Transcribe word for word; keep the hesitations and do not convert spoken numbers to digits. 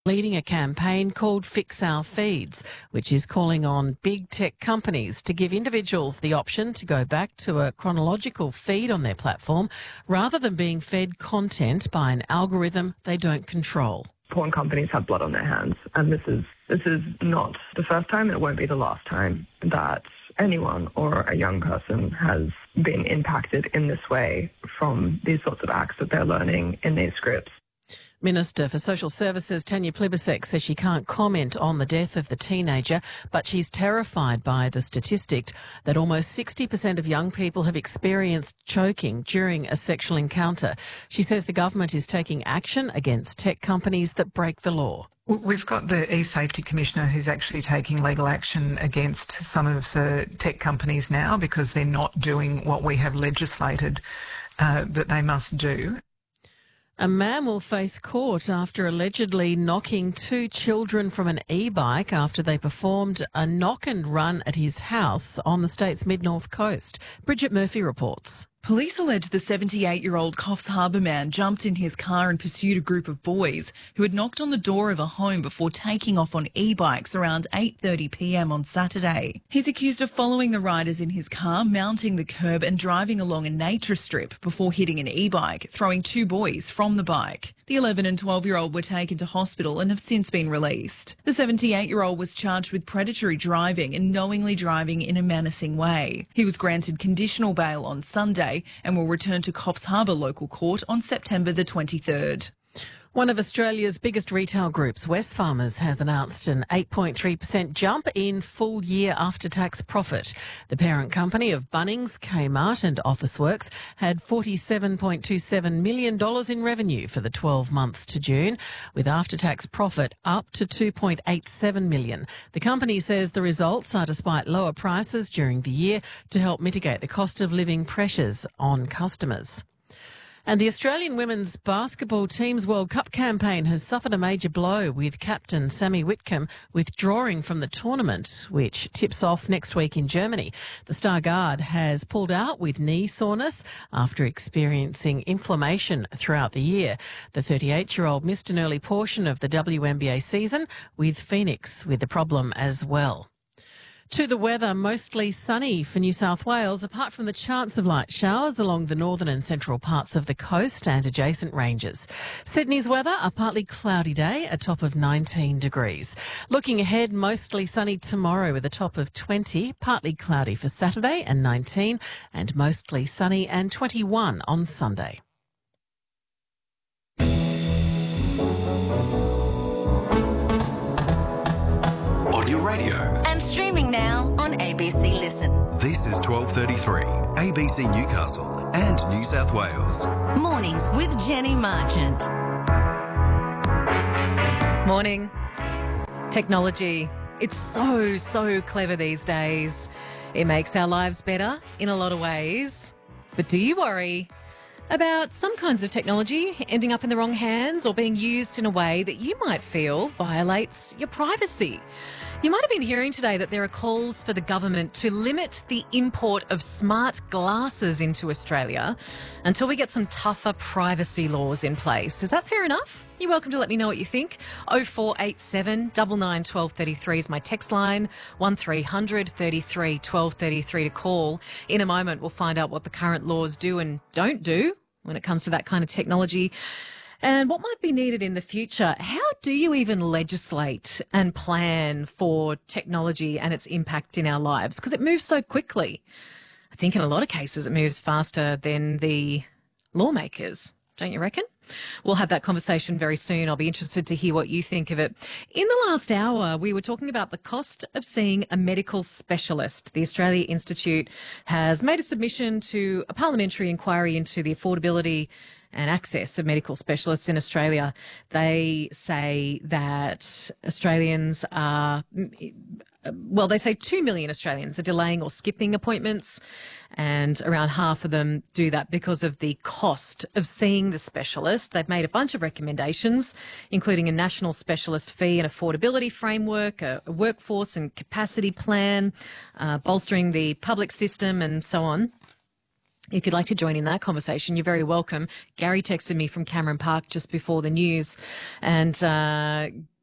leading a campaign called Fix Our Feeds, which is calling on big tech companies to give individuals the option to go back to a chronological feed on their platform rather than being fed content by an algorithm they don't control. Porn companies have blood on their hands, and this is this is not the first time, and it won't be the last time that anyone or a young person has been impacted in this way from these sorts of acts that they're learning in these scripts. Minister for Social Services Tanya Plibersek says she can't comment on the death of the teenager, but she's terrified by the statistic that almost sixty percent of young people have experienced choking during a sexual encounter. She says the government is taking action against tech companies that break the law. We've got the e-safety commissioner who's actually taking legal action against some of the tech companies now because they're not doing what we have legislated uh, that they must do. A man will face court after allegedly knocking two children from an e-bike after they performed a knock and run at his house on the state's mid-north coast. Bridget Murphy reports. Police allege the seventy-eight-year-old Coffs Harbour man jumped in his car and pursued a group of boys who had knocked on the door of a home before taking off on e-bikes around eight thirty p m on Saturday. He's accused of following the riders in his car, mounting the curb and driving along a nature strip before hitting an e-bike, throwing two boys from the bike. The eleven and twelve-year-old were taken to hospital and have since been released. The seventy-eight-year-old was charged with predatory driving and knowingly driving in a menacing way. He was granted conditional bail on Sunday and will return to Coffs Harbour local court on September the twenty-third. One of Australia's biggest retail groups, Wesfarmers, has announced an eight point three percent jump in full-year after-tax profit. The parent company of Bunnings, Kmart and Officeworks had forty-seven point two seven million dollars in revenue for the twelve months to June, with after-tax profit up to two point eight seven million dollars. The company says the results are despite lower prices during the year to help mitigate the cost of living pressures on customers. And the Australian women's basketball team's World Cup campaign has suffered a major blow, with captain Sammy Whitcomb withdrawing from the tournament, which tips off next week in Germany. The Star Guard has pulled out with knee soreness after experiencing inflammation throughout the year. The thirty-eight-year-old missed an early portion of the W N B A season, with Phoenix with the problem as well. To the weather, mostly sunny for New South Wales, apart from the chance of light showers along the northern and central parts of the coast and adjacent ranges. Sydney's weather, a partly cloudy day, a top of nineteen degrees. Looking ahead, mostly sunny tomorrow with a top of twenty, partly cloudy for Saturday and nineteen, and mostly sunny and twenty-one on Sunday. On your radio. And streaming now on A B C Listen. This is twelve thirty-three, A B C Newcastle and New South Wales. Mornings with Jenny Marchant. Morning. Technology. It's so, so clever these days. It makes our lives better in a lot of ways. But do you worry about some kinds of technology ending up in the wrong hands or being used in a way that you might feel violates your privacy? You might have been hearing today that there are calls for the government to limit the import of smart glasses into Australia until we get some tougher privacy laws in place. Is that fair enough? You're welcome to let me know what you think. oh four eight seven, nine nine, one two three three is my text line. one three hundred, thirty-three, twelve thirty-three to call. In a moment, we'll find out what the current laws do and don't do when it comes to that kind of technology and what might be needed in the future. How do you even legislate and plan for technology and its impact in our lives? Because it moves so quickly. I think in a lot of cases it moves faster than the lawmakers, don't you reckon? We'll have that conversation very soon. I'll be interested to hear what you think of it. In the last hour, we were talking about the cost of seeing a medical specialist. The Australia Institute has made a submission to a parliamentary inquiry into the affordability and access of medical specialists in Australia. They say that Australians are, well, they say two million Australians are delaying or skipping appointments, and around half of them do that because of the cost of seeing the specialist. They've made a bunch of recommendations, including a national specialist fee and affordability framework, a workforce and capacity plan, uh, bolstering the public system and so on. If you'd like to join in that conversation, you're very welcome. Gary texted me from Cameron Park just before the news, and uh,